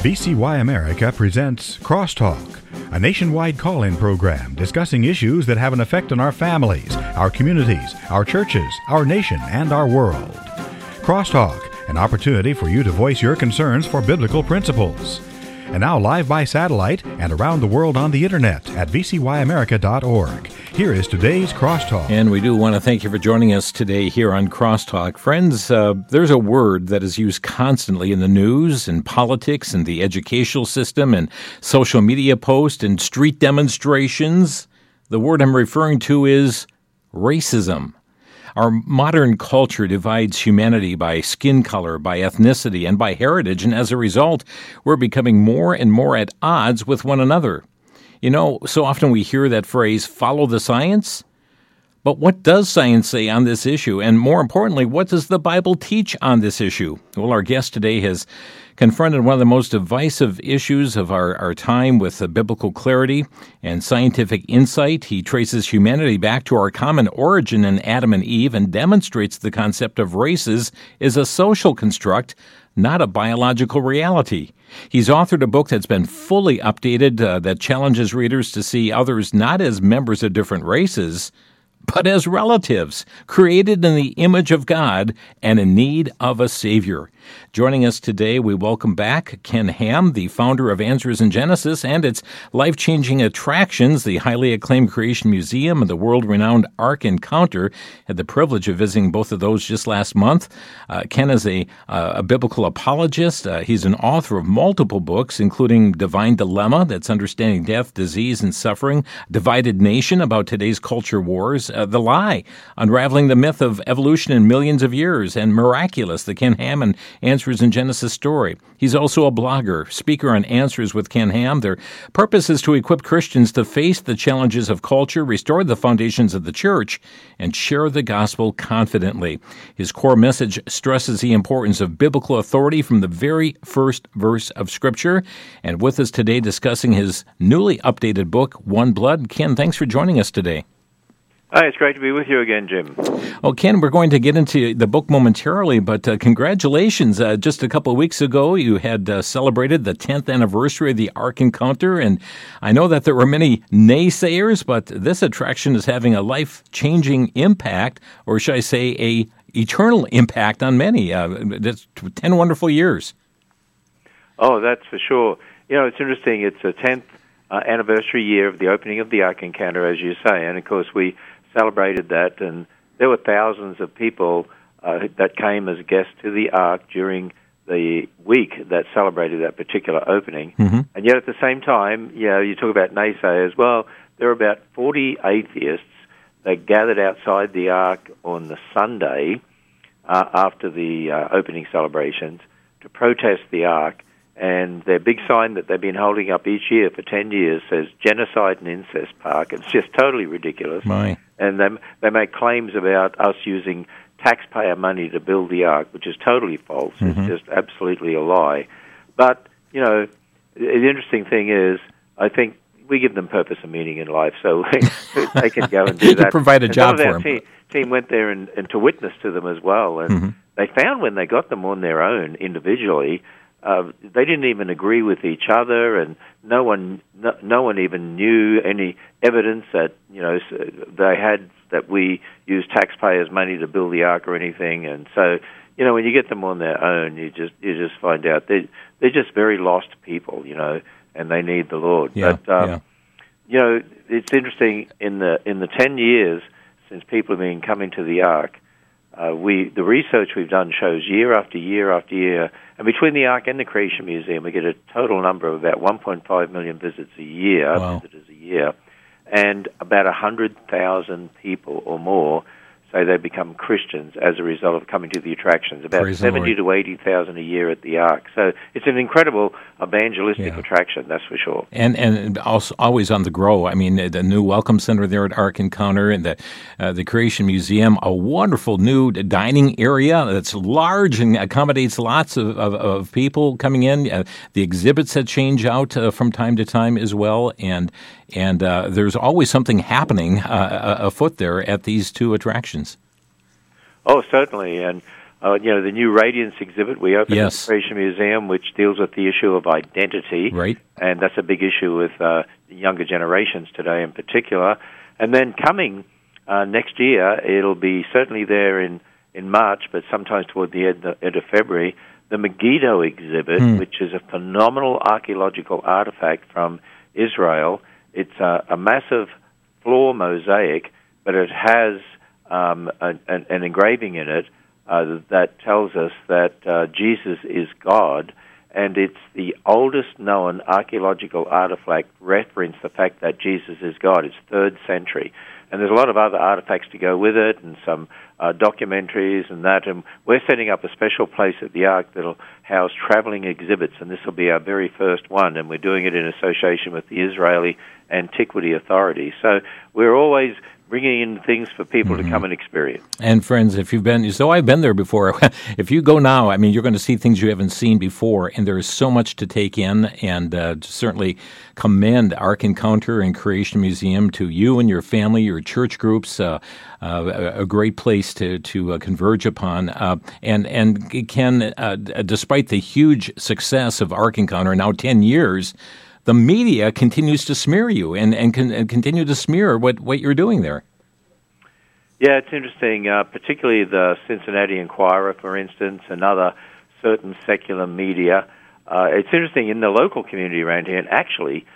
VCY America presents Crosstalk, a nationwide call-in program discussing issues that have an effect on our families, our communities, our churches, our nation, and our world. Crosstalk, an opportunity for you to voice your concerns for biblical principles. And now live by satellite and around the world on the internet at vcyamerica.org. Here is today's Crosstalk. And we do want to thank you for joining us today here on Crosstalk. Friends, there's a word that is used constantly in the news, in politics, in the educational system, and social media posts, and street demonstrations. The word I'm referring to is racism. Our modern culture divides humanity by skin color, by ethnicity, and by heritage, and as a result, we're becoming more and more at odds with one another. You know, so often we hear that phrase, follow the science. But what does science say on this issue? And more importantly, what does the Bible teach on this issue? Well, our guest today has confronted one of the most divisive issues of our time with biblical clarity and scientific insight. He traces humanity back to our common origin in Adam and Eve and demonstrates the concept of races is a social construct, not a biological reality. He's authored a book that's been fully updated that challenges readers to see others not as members of different races, but as relatives, created in the image of God and in need of a Savior. Joining us today, we welcome back Ken Ham, the founder of Answers in Genesis and its life-changing attractions, the highly acclaimed Creation Museum and the world-renowned Ark Encounter. Had the privilege of visiting both of those just last month. Ken is a biblical apologist. He's an author of multiple books, including Divine Dilemma, that's Understanding Death, Disease, and Suffering, Divided Nation, about today's culture wars, The Lie, Unraveling the Myth of Evolution in Millions of Years, and Miraculous, the Ken Ham and Answers in Genesis story. He's also a blogger, speaker on Answers with Ken Ham. Their purpose is to equip Christians to face the challenges of culture, restore the foundations of the church, and share the gospel confidently. His core message stresses the importance of biblical authority from the very first verse of Scripture. And with us today discussing his newly updated book, One Blood. Ken, thanks for joining us today. Hi, it's great to be with you again, Jim. Oh, Ken, we're going to get into the book momentarily, but congratulations. Just a couple of weeks ago, you had celebrated the 10th anniversary of the Ark Encounter, and I know that there were many naysayers, but this attraction is having a life-changing impact, or should I say a eternal impact on many. That's 10 wonderful years. Oh, that's for sure. You know, it's interesting. It's the 10th anniversary year of the opening of the Ark Encounter, as you say, and of course we celebrated that, and there were thousands of people that came as guests to the Ark during the week that celebrated that particular opening. Mm-hmm. And yet at the same time, you talk about naysayers. Well, there were about 40 atheists that gathered outside the Ark on the Sunday after the opening celebrations to protest the Ark. And their big sign that they've been holding up each year for 10 years says Genocide and Incest Park. It's just totally ridiculous. My. And they make claims about us using taxpayer money to build the Ark, which is totally false. Mm-hmm. It's just absolutely a lie. But, you know, the interesting thing is, I think we give them purpose and meaning in life, so they can go and do that. To provide a job for them. Team went there and to witness to them as well. And mm-hmm. They found when they got them on their own individually, they didn't even agree with each other, and no one even knew any evidence that they had that we used taxpayers' money to build the Ark or anything. And so, you know, when you get them on their own, you just find out they're just very lost people, you know, and they need the Lord. Yeah, but you know, it's interesting in the 10 years since people have been coming to the Ark. The research we've done shows year after year after year, and between the Ark and the Creation Museum, we get a total number of about 1.5 million visitors a year, and about 100,000 people or more say they become Christians as a result of coming to the attractions. About 70 to 80,000 a year at the Ark. So it's an incredible evangelistic attraction, that's for sure. And also always on the grow. I mean, the new Welcome Center there at Ark Encounter and the Creation Museum, a wonderful new dining area that's large and accommodates lots of people coming in. The exhibits that change out from time to time as well, and there's always something happening afoot there at these two attractions. Oh, certainly, and the new Radiance exhibit we opened Yes. at the Creation Museum, which deals with the issue of identity. Right. And that's a big issue with younger generations today in particular. And then coming next year, it'll be certainly there in March, but sometimes toward the end of February, the Megiddo exhibit, which is a phenomenal archaeological artifact from Israel. It's a massive floor mosaic, but it has an engraving in it that tells us that Jesus is God, and it's the oldest known archaeological artifact reference the fact that Jesus is God. It's 3rd century. And there's a lot of other artifacts to go with it and some documentaries and that. And we're setting up a special place at the Ark that'll house traveling exhibits, and this will be our very first one, and we're doing it in association with the Israeli Antiquity Authority. So we're always bringing in things for people to come and experience. And friends, if you've been, so I've been there before. If you go now, I mean, you're going to see things you haven't seen before, and there is so much to take in. And certainly commend Ark Encounter and Creation Museum to you and your family, your church groups. A great place to converge upon. And Ken, despite the huge success of Ark Encounter, now 10 years. The media continues to smear you and continue to smear what you're doing there. Yeah, it's interesting, particularly the Cincinnati Enquirer, for instance, and other certain secular media. It's interesting in the local community around here, and actually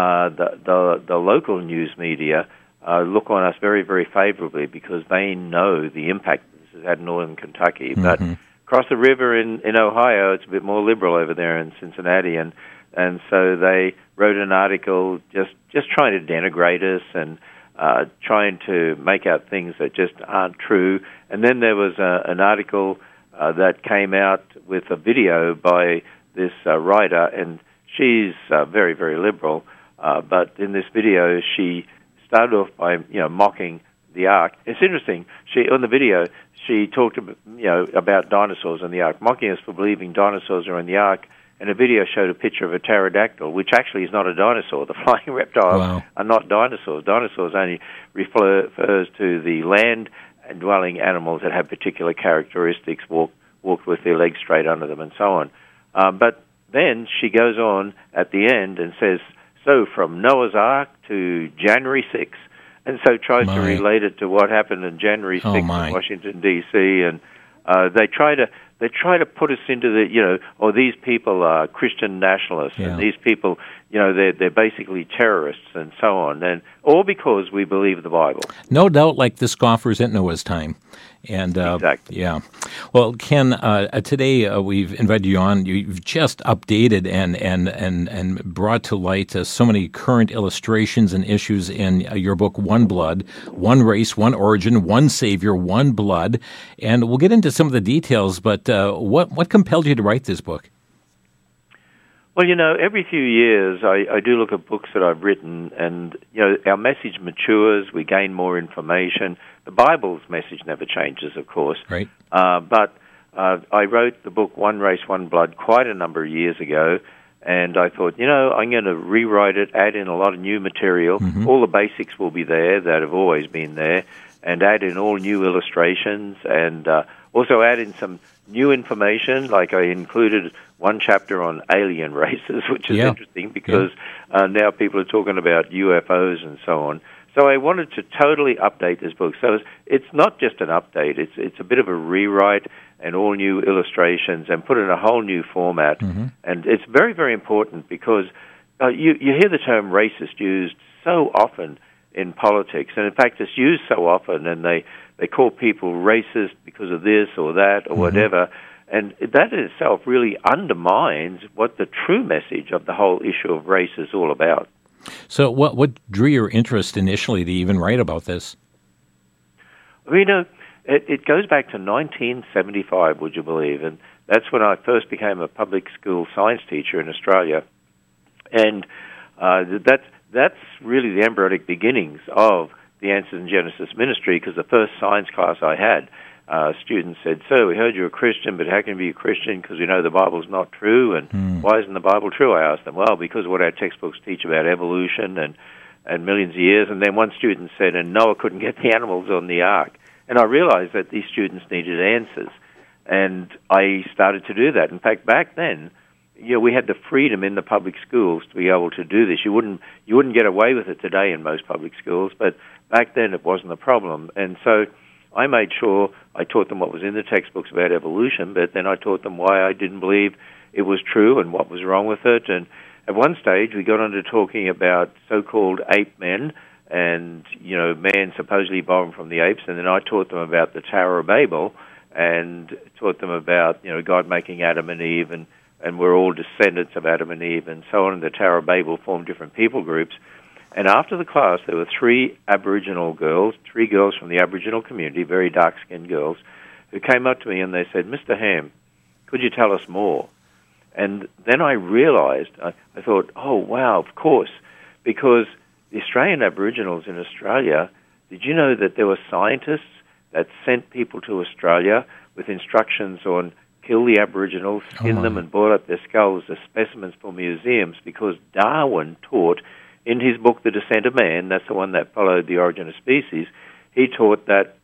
the local news media look on us very, very favorably because they know the impact this has had in northern Kentucky. But across the river in Ohio, it's a bit more liberal over there in Cincinnati, and so they wrote an article just trying to denigrate us and trying to make out things that just aren't true. And then there was an article that came out with a video by this writer, and she's very, very liberal. But in this video, she started off by mocking the Ark. It's interesting. On the video, she talked about dinosaurs in the Ark, mocking us for believing dinosaurs are in the Ark. And a video showed a picture of a pterodactyl, which actually is not a dinosaur. The flying reptiles are not dinosaurs. Dinosaurs only refers to the land-dwelling animals that have particular characteristics, walked with their legs straight under them and so on. But then she goes on at the end and says, so from Noah's Ark to January 6th, and so tries to relate it to what happened on January 6th in Washington, D.C., and they try to put us into the, these people are Christian nationalists, and these people, they're basically terrorists and so on, and all because we believe the Bible. No doubt, like the scoffers at Noah's time. And exactly. Yeah. Well, Ken, today we've invited you on. You've just updated and brought to light so many current illustrations and issues in your book, One Blood, One Race, One Origin, One Savior, One Blood. And we'll get into some of the details, but what compelled you to write this book? Well, every few years I do look at books that I've written, and, our message matures, we gain more information. The Bible's message never changes, of course. Right. But I wrote the book One Race, One Blood quite a number of years ago, and I thought, I'm going to rewrite it, add in a lot of new material. All the basics will be there that have always been there, and add in all new illustrations, and also add in some new information, like I included one chapter on alien races, which is interesting because now people are talking about UFOs and so on. So I wanted to totally update this book. So it's not just an update. It's a bit of a rewrite and all new illustrations and put in a whole new format. And it's very, very important because you hear the term racist used so often in politics. And in fact, it's used so often, and they call people racist because of this or that or whatever. And that in itself really undermines what the true message of the whole issue of race is all about. So what drew your interest initially to even write about this? It goes back to 1975, would you believe? And that's when I first became a public school science teacher in Australia. And that's really the embryonic beginnings of the Answers in Genesis ministry, because the first science class I had, students said, "Sir, we heard you're a Christian, but how can you be a Christian? Because we know the Bible's not true." And why isn't the Bible true? I asked them. Well, because of what our textbooks teach about evolution and millions of years. And then one student said, and Noah couldn't get the animals on the ark. And I realized that these students needed answers. And I started to do that. In fact, back then, we had the freedom in the public schools to be able to do this. You wouldn't get away with it today in most public schools, but back then it wasn't a problem. And so I made sure I taught them what was in the textbooks about evolution, but then I taught them why I didn't believe it was true and what was wrong with it. And at one stage, we got on to talking about so-called ape men and, man supposedly evolved from the apes. And then I taught them about the Tower of Babel and taught them about, God making Adam and Eve, and we're all descendants of Adam and Eve, and so on. And the Tower of Babel formed different people groups. And after the class, there were 3 Aboriginal girls, 3 girls from the Aboriginal community, very dark-skinned girls, who came up to me and they said, "Mr. Ham, could you tell us more?" And then I realized, I thought, oh, wow, of course, because the Australian Aboriginals in Australia, did you know that there were scientists that sent people to Australia with instructions on kill the Aboriginals, skin them, and boil up their skulls as specimens for museums, because Darwin taught in his book, The Descent of Man, that's the one that followed The Origin of Species, he taught that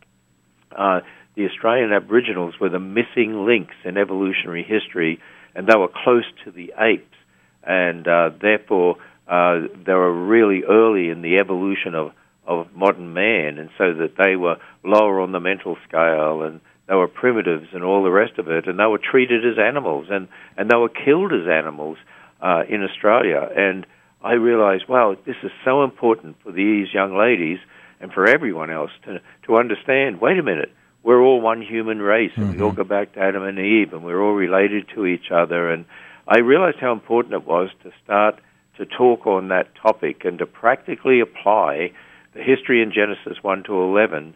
the Australian Aboriginals were the missing links in evolutionary history, and they were close to the apes, and therefore they were really early in the evolution of modern man, and so that they were lower on the mental scale, and they were primitives and all the rest of it, and they were treated as animals, and they were killed as animals in Australia. And I realized, wow, this is so important for these young ladies and for everyone else to understand, wait a minute, we're all one human race, and we all go back to Adam and Eve, and we're all related to each other. And I realized how important it was to start to talk on that topic and to practically apply the history in Genesis 1 to 11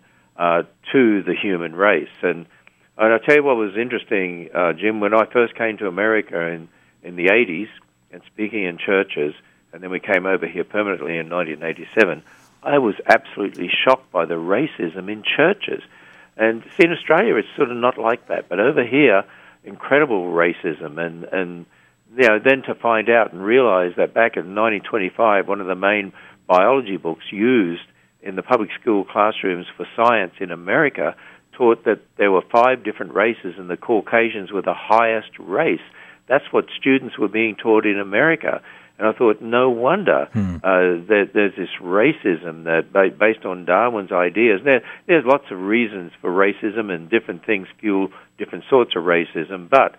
to the human race. And I'll tell you what was interesting, Jim, when I first came to America in the 80s and speaking in churches, and then we came over here permanently in 1987, I was absolutely shocked by the racism in churches. And see, in Australia, it's sort of not like that. But over here, incredible racism. And then to find out and realize that back in 1925, one of the main biology books used in the public school classrooms for science in America taught that there were 5 different races, and the Caucasians were the highest race. That's what students were being taught in America. And I thought, no wonder that there's this racism that, based on Darwin's ideas. There's lots of reasons for racism, and different things fuel different sorts of racism. But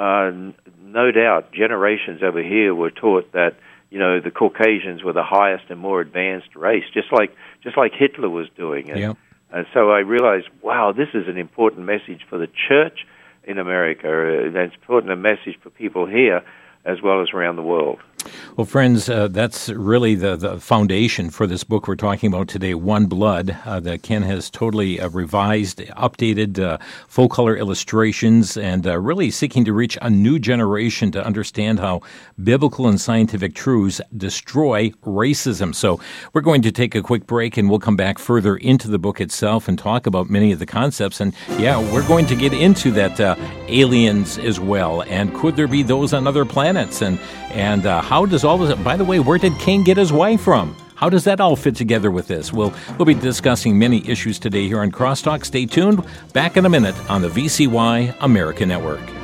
no doubt, generations over here were taught that the Caucasians were the highest and more advanced race, just like Hitler was doing. And so I realized, wow, this is an important message for the church in America. It's an important message for people here as well as around the world. Well, friends, that's really the foundation for this book we're talking about today, One Blood, that Ken has totally revised, updated, full-color illustrations, and really seeking to reach a new generation to understand how biblical and scientific truths destroy racism. So we're going to take a quick break, and we'll come back further into the book itself and talk about many of the concepts. And, we're going to get into that aliens as well, and could there be those on other planets, and how does all this, by the way, where did Cain get his wife from? How does that all fit together with this? We'll be discussing many issues today here on Crosstalk. Stay tuned. Back in a minute on the VCY America Network.